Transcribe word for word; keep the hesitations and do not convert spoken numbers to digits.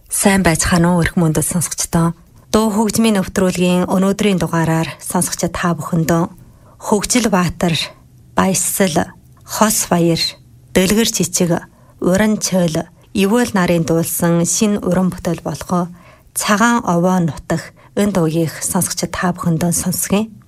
Сайн байцгаана уу эрх мөндөд сонсогчдоо. Дуу хөгжмийн нэвтрүүлгийн өнөөдрийн дугаараар сонсогчид та бүхэндөө Хөгжил Баатар, Баясал, Хос Баяр, Дэлгэр Чичиг, Уран Чойл, Ивөл нарын дуулсан шинэ уран бүтээл болох Цагаан овоо нутах энэ дуугийг сонсогчид та бүхэндөө сонсгоё.